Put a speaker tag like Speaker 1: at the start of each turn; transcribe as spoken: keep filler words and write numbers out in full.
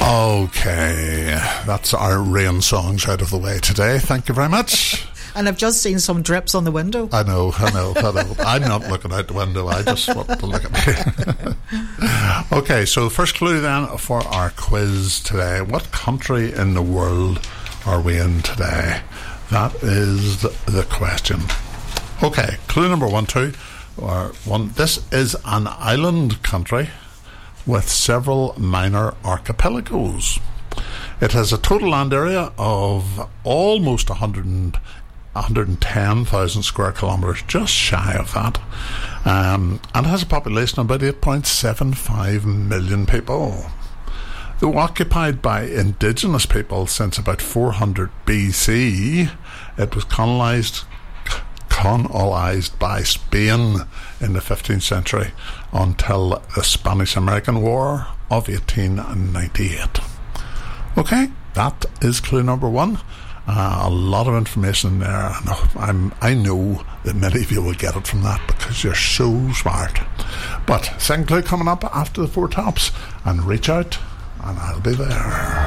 Speaker 1: Okay, that's our rain songs out of the way today. Thank you very much.
Speaker 2: And I've just seen some drips on the window.
Speaker 1: I know, I know, I know. I'm not looking out the window. I just want to look at me. Okay, so first clue then for our quiz today. What country in the world are we in today? That is the, the question. Okay, clue number one, two. Or one. This is an island country with several minor archipelagos. It has a total land area of almost one hundred one hundred ten thousand square kilometres, just shy of that, um, and has a population of about eight point seven five million people. Though occupied by indigenous people since about four hundred B C, it was colonised colonized by Spain in the fifteenth century until the Spanish-American War of eighteen ninety-eight. Okay, that is clue number one. Uh, a lot of information there. I'm, I know that many of you will get it from that because you're so smart. But second clue coming up after the four tops, and reach out and I'll be there.